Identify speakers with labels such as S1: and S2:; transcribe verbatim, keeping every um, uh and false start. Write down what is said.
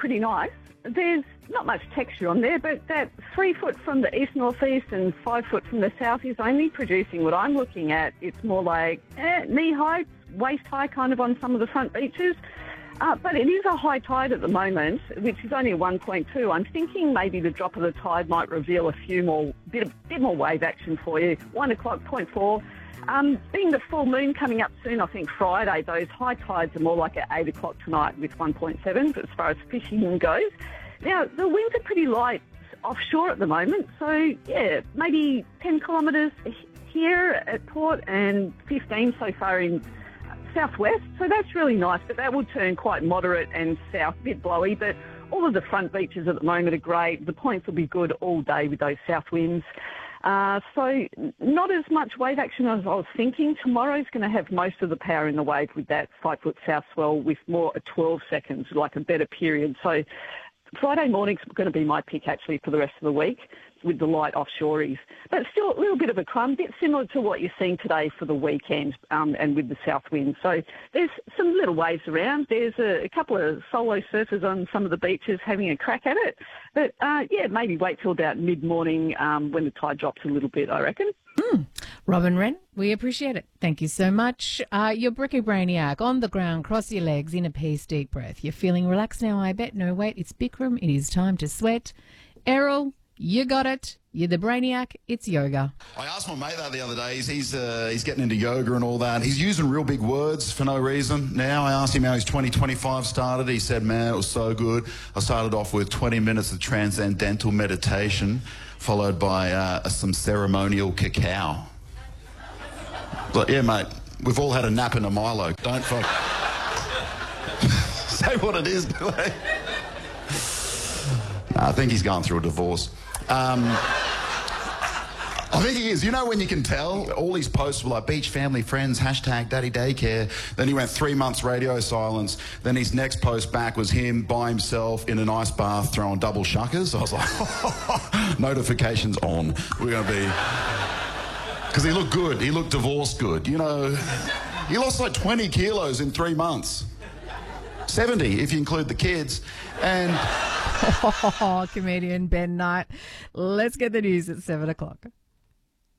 S1: pretty nice. There's not much texture on there, but that three foot from the east-northeast and five foot from the south is only producing what I'm looking at. It's more like eh, knee-high, waist-high kind of on some of the front beaches. Uh, but it is a high tide at the moment, which is only a one point two. I'm thinking maybe the drop of the tide might reveal a few more, bit, bit more wave action for you. One o'clock, point four. Um, being the full moon coming up soon, I think Friday, those high tides are more like at eight o'clock tonight with one point seven as far as fishing goes. Now, the winds are pretty light offshore at the moment, so yeah, maybe ten kilometres here at port and fifteen so far in southwest, so that's really nice, but that will turn quite moderate and south, a bit blowy, but all of the front beaches at the moment are great. The points will be good all day with those south winds. Uh, so not as much wave action as I was thinking. Tomorrow's going to have most of the power in the wave with that five-foot south swell with more at twelve seconds, like a better period. So Friday morning's going to be my pick, actually, for the rest of the week with the light offshories. But still a little bit of a crumb, bit similar to what you're seeing today for the weekend um, and with the south wind. So there's some little waves around. There's a, a couple of solo surfers on some of the beaches having a crack at it. But, uh, yeah, maybe wait till about mid-morning um, when the tide drops a little bit, I reckon.
S2: Mm. Robin Wren, we appreciate it. Thank you so much. Uh, your Bricky Brainiac, on the ground, cross your legs, in a peace, deep breath. You're feeling relaxed now, I bet. No, wait, it's Bikram. It is time to sweat. Errol, you got it. You're the Brainiac. It's yoga.
S3: I asked my mate that the other day. He's he's, uh, he's getting into yoga and all that. He's using real big words for no reason. Now I asked him how his twenty twenty-five started. He said, man, it was so good. I started off with twenty minutes of transcendental meditation, followed by uh, some ceremonial cacao. But yeah, mate, we've all had a nap in a Milo. Don't fuck. Say what it is, Billy. I think he's going through a divorce. Um, I think he is. You know when you can tell? All his posts were like beach, family, friends, hashtag daddy daycare. Then he went three months radio silence. Then his next post back was him by himself in an ice bath throwing double shuckers. I was like, notifications on. We're going to be... Because he looked good. He looked divorced good. You know, he lost like twenty kilos in three months. seventy if you include the kids. And...
S2: Oh, comedian Ben Knight. Let's get the news at seven o'clock.